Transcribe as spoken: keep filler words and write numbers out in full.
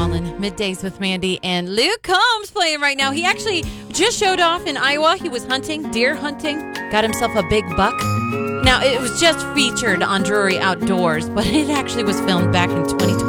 calling. Middays with Mandy and Luke Combs playing right now. He actually just showed off in Iowa. He was hunting, deer hunting, got himself a big buck. Now, it was just featured on Drury Outdoors, but it actually was filmed back in twenty twenty.